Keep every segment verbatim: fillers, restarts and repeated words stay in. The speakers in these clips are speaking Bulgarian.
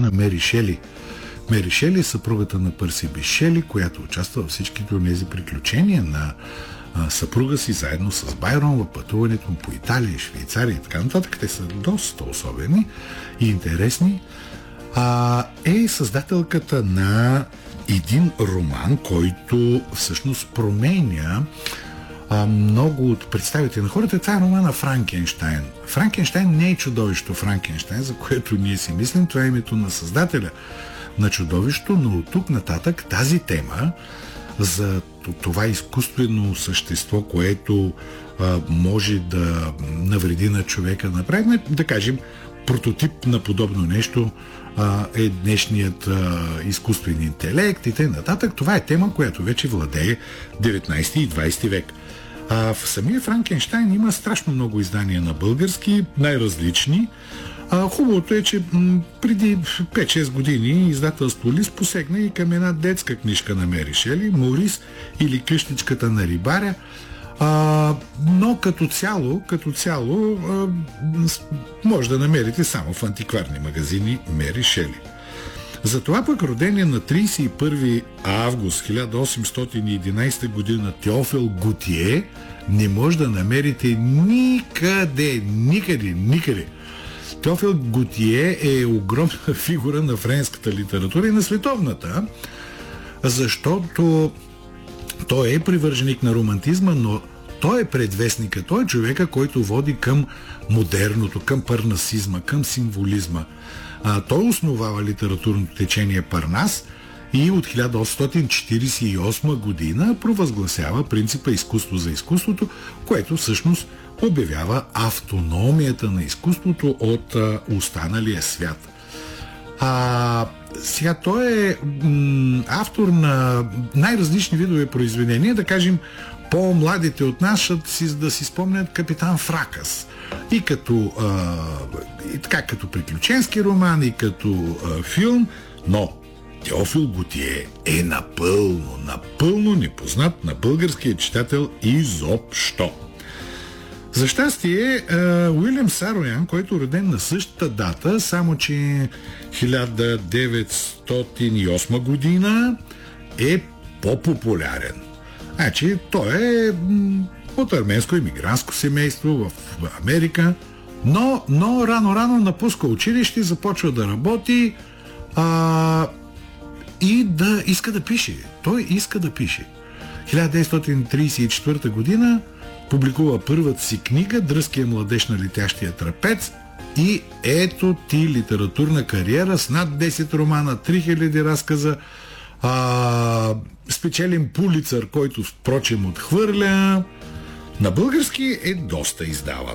на Мери Шели. Мери Шели е съпругата на Пърси Биш Шели, която участва във всичките от тези приключения на а, съпруга си, заедно с Байрон в пътуването му по Италия, Швейцария и така нататък. Те са доста особени и интересни. А, е създателката на един роман, който всъщност променя а, много от представите на хората. Това е романа Франкенщайн. Франкенщайн не е чудовището Франкенщайн, за което ние си мислим. Това е името на създателя на чудовището, но от тук нататък тази тема за това изкуствено същество, което а, може да навреди на човека, направи, да кажем, прототип на подобно нещо а, е днешният а, изкуствен интелект и т.н. Това е тема, която вече владее деветнайсети и двайсети век. А, в самия Франкенщайн има страшно много издания на български, най-различни. А, хубавото е, че м- преди пет-шест години издателство Лист посегна и към една детска книжка на Мери Шели, Морис или къщичката на рибаря. А, но като цяло, като цяло а, може да намерите само в антикварни магазини Мери Шели. Затова пък родения на трийсет и първи август хиляда осемстотин и единайсета година Теофил Готие не може да намерите никъде, никъде, никъде. Теофил Готие е огромна фигура на френската литература и на световната, защото той е привърженик на романтизма, но той е предвестника, той е човека, който води към модерното, към парнасизма, към символизма. А, той основава литературното течение Парнас и от хиляда осемстотин четирийсет и осма година провъзгласява принципа изкуство за изкуството, което всъщност обявява автономията на изкуството от а, останалия свят. А, сега той е м, автор на най-различни видове произведения, да кажем, по-младите от нас ще си, да си спомнят Капитан Фракас. И като, а, и така, като приключенски роман, и като а, филм, но Теофил Готие е напълно, напълно непознат на българския читател изобщо. За щастие, Уилям Сароян, който е роден на същата дата, само че хиляда деветстотин и осма година, е по-популярен. Значи, той е от арменско имигрантско семейство в Америка, но, но рано-рано напуска училище, започва да работи а, и да иска да пише. Той иска да пише. хиляда деветстотин трийсет и четвърта година публикува първата си книга "Дръзкия младеж на летящия трапец" и ето ти литературна кариера с над десет романа, три хиляди разказа, а, спечелен Пулицър, който впрочем отхвърля. На български е доста издаван.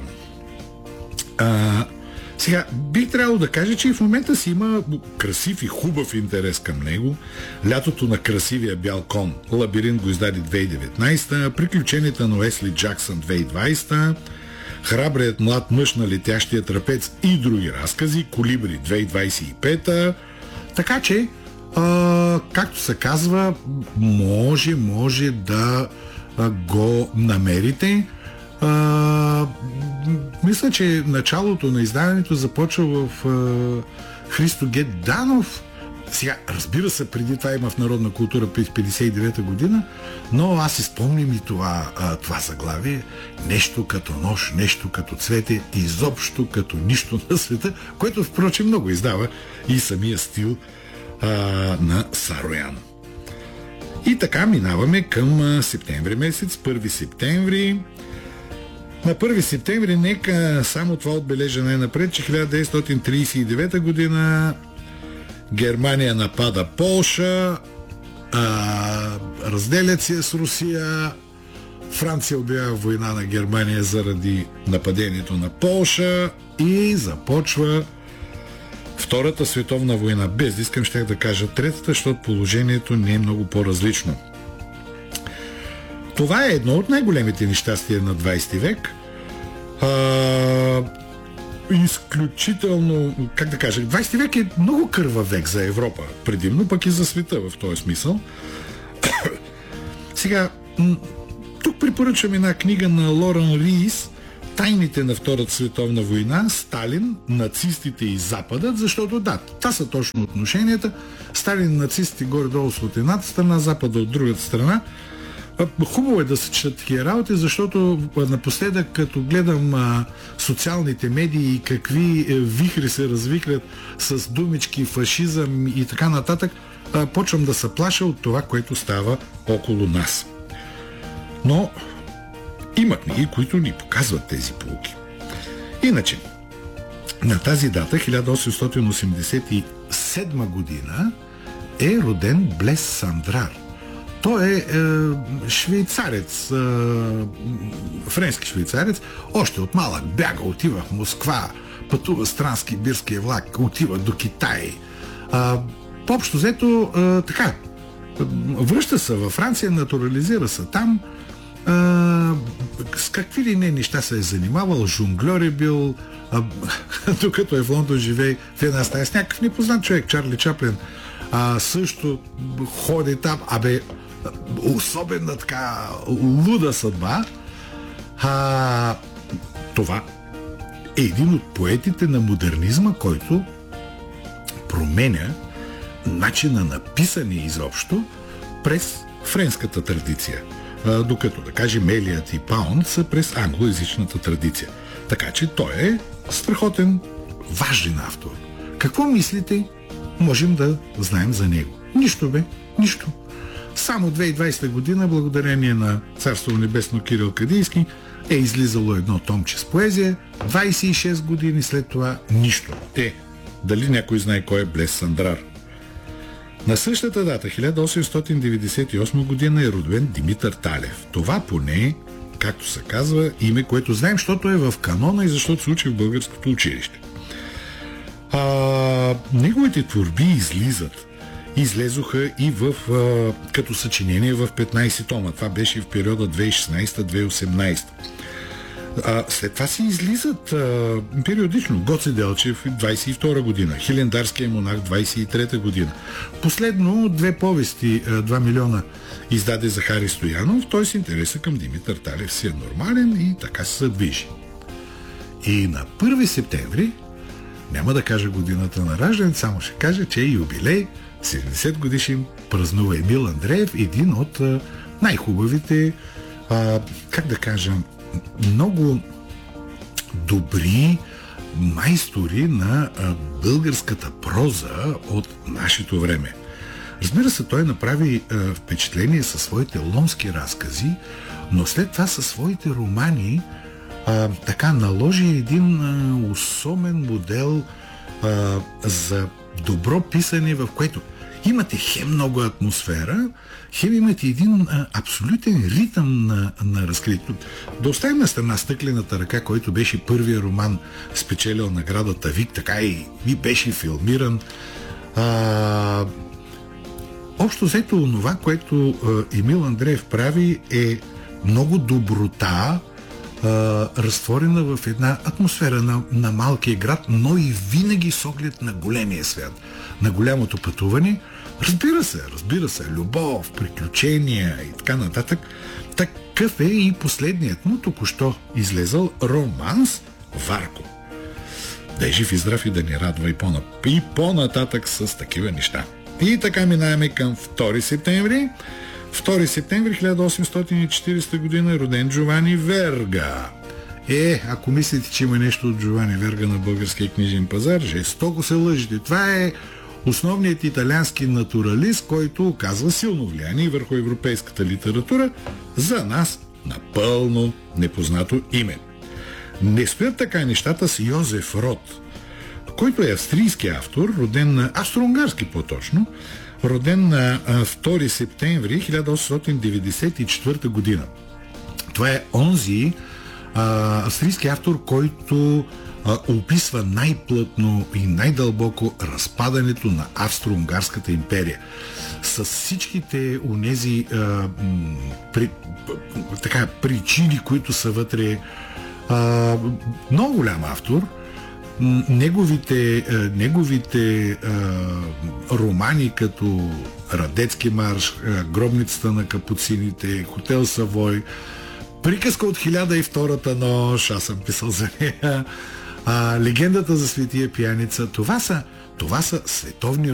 А, сега, бих трябвало да кажа, че и в момента си има красив и хубав интерес към него. "Лятото на красивия бял кон", Лабиринт го издаде две хиляди и деветнайсета, "Приключенията на Уесли Джаксън" две хиляди и двайсета, "Храбрият млад мъж на летящия трапец" и други разкази, "Колибри" две хиляди двайсет и пета. Така че, а, както се казва, може, може да а, го намерите. А, мисля, че началото на издаването започва в а, Христо Г. Данов. Сега, разбира се, преди това има в Народна култура през петдесет и девета година, но аз си спомням и това, а, това заглавие. "Нещо като нож, нещо като цвете, изобщо като нищо на света", което впрочем много издава и самия стил а, на Сароян. И така минаваме към септември месец, първи септември. На първи септември нека само това отбележа най-напред, че хиляда деветстотин трийсет и девета година Германия напада Полша, а, разделят се с Русия, Франция обявява война на Германия заради нападението на Полша и започва Втората световна война. Без да искам, щях да кажа третата, защото положението не е много по-различно. Това е едно от най-големите нещастия на двайсети век. А, изключително, как да кажа, двайсети век е много кървав век за Европа, предимно пък и за света в този смисъл. Сега, тук препоръчвам една книга на Лоран Рис, тайните на Втората световна война, Сталин, нацистите и Западът, защото да, това са точно отношенията. Сталин, нацистите горе-долу са от едната страна, Запада от другата страна. Хубаво е да се четат такива работи, защото напоследък, като гледам а, социалните медии и какви е, вихри се развихрят с думички, фашизъм и така нататък, а, почвам да се плаша от това, което става около нас. Но има книги, които ни показват тези поуки. Иначе, на тази дата, хиляда осемстотин осемдесет и седма година, е роден Блес Сандрар. Той е, е швейцарец, е, френски швейцарец, още от малък бяга, отива в Москва, пътува с транссибирския влак, отива до Китай. По-общо взето, е, така, връща се във Франция, натурализира се там, е, с какви ли не неща се е занимавал, жонглер е бил, е, докато е в Лондон живее в една стая с някакъв непознат човек, Чарли Чаплин. А, също ходи там, абе, особена така луда съдба. А, това е един от поетите на модернизма, който променя начина на писане изобщо през френската традиция. А, докато, да кажем, Елият и Паунд са през англоязичната традиция. Така че той е страхотен, важен автор. Какво мислите? Можем да знаем за него. Нищо бе, нищо. Само две хиляди и двадесета година, благодарение на Царство небесно Кирил Кадийски, е излизало едно томче с поезия. двадесет и шест години след това нищо. Е, дали някой знае кой е Блес Сандрар? На същата дата, хиляда осемстотин деветдесет и осма година, е роден Димитър Талев. Това поне, както се казва, име, което знаем, защото е в канона и защото се учи в българското училище. А, неговите творби излизат. Излезоха и в, а, като съчинение в петнадесет тома. Това беше в периода две хиляди и шестнадесета - две хиляди и осемнадесета. А, след това си излизат а, периодично Гоце Делчев двадесет и втора година, Хилендарския монах двадесет и трета година. Последно две повести, два милиона издаде Захари Стоянов. Той с интереса към Димитър Талев си е нормален и така се движи. И на първи септември, няма да кажа годината на раждане, само ще кажа, че е юбилей, седемдесет годишен празнува Емил Андреев, един от а, най-хубавите, а, как да кажа, много добри майстори на а, българската проза от нашето време. Разбира се, той направи а, впечатление със своите ломски разкази, но след това със своите романи а, така наложи един а, особен модел а, за добро писане, в което имате хем много атмосфера, хем имате един а, абсолютен ритъм на, на разкритието. Да оставим на страна Стъклената ръка, който беше първия роман, спечелил наградата Вик, така и, и беше филмиран. А, общо взето онова, което а, Емил Андреев прави, е много доброта, а, разтворена в една атмосфера на, на малкия град, но и винаги с оглед на големия свят, на голямото пътуване. Разбира се, разбира се, любов, приключения и така нататък. Такъв е и последният му току-що излезъл романс Варко. Да е жив и здрав и да ни радва и, по- и по-нататък с такива неща. И така минаваме към втори септември. втори септември хиляда осемстотин и четиридесета година е роден Джовани Верга. Е, ако мислите, че има нещо от Джовани Верга на българския книжен пазар, жестоко се лъжите. Това е основният италиански натуралист, който оказва силно влияние върху европейската литература, за нас напълно непознато име. Не спят така нещата с Йозеф Рот, който е австрийски автор, роден на австро-унгарски по-точно, роден на втори септември хиляда осемстотин деветдесет и четвърта година. Това е онзи а, австрийски автор, който а, описва най-плътно и най-дълбоко разпадането на Австро-унгарската империя. С всичките онези а, м, при, така, причини, които са вътре. А, много голям автор. Неговите, неговите а, романи като Радецки марш, Гробницата на капуцините, Хотел Савой, Приказка от хиляда и втората нощ, аз съм писал за нея. А, легендата за Светия пияница. Това са, това са световни